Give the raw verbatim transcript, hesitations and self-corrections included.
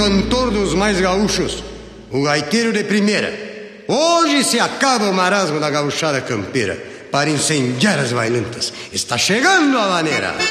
cantor dos mais gaúchos, o gaiteiro de primeira. Hoje se acaba o marasmo da gauchada campeira. Para incendiar as bailantas, está chegando a maneira.